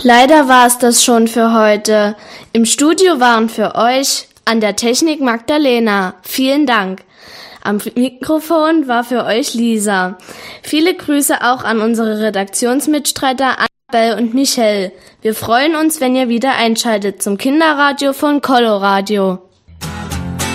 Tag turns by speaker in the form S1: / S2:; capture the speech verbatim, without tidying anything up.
S1: Leider war es das schon für heute. Im Studio waren für euch an der Technik Magdalena. Vielen Dank. Am Mikrofon war für euch Lisa. Viele Grüße auch an unsere Redaktionsmitstreiter Annabelle und Michelle. Wir freuen uns, wenn ihr wieder einschaltet zum Kinderradio von Coloradio.